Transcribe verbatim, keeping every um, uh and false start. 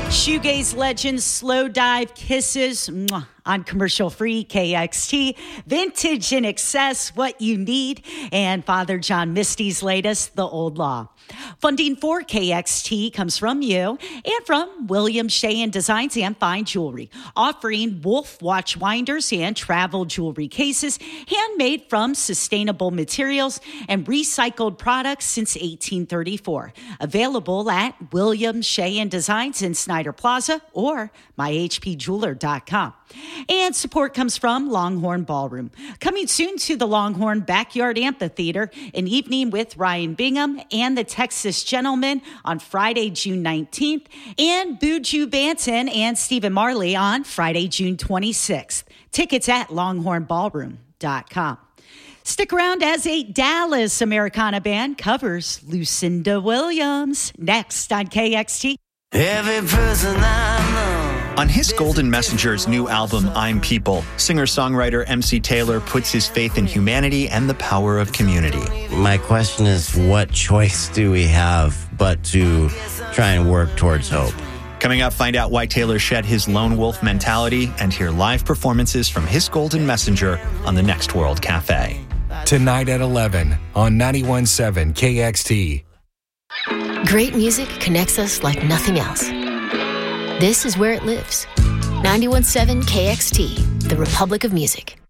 Shoegaze legend Slow Dive Kisses mwah, on commercial-free K X T. Vintage in excess, what you need. And Father John Misty's latest, The Old Law. Funding for K X T comes from you and from William Shea Designs and Fine Jewelry, offering Wolf watch winders and travel jewelry cases handmade from sustainable materials and recycled products since eighteen thirty-four. Available at William Shea Designs in Snyder Plaza or my h p jeweler dot com. And support comes from Longhorn Ballroom. Coming soon to the Longhorn Backyard Amphitheater, an evening with Ryan Bingham and the Texas Gentlemen on Friday, June nineteenth, and Buju Banton and Stephen Marley on Friday, June twenty-sixth. Tickets at longhorn ballroom dot com. Stick around as a Dallas Americana band covers Lucinda Williams. Next on K X T. Every person I know. On his Golden Messenger's new album, I'm People, singer-songwriter M C Taylor puts his faith in humanity and the power of community. My question is, what choice do we have but to try and work towards hope? Coming up, find out why Taylor shed his lone wolf mentality and hear live performances from his Golden Messenger on the Next World Cafe. Tonight at eleven on ninety-one point seven K X T. Great music connects us like nothing else. This is where it lives. ninety-one point seven K X T, the Republic of Music.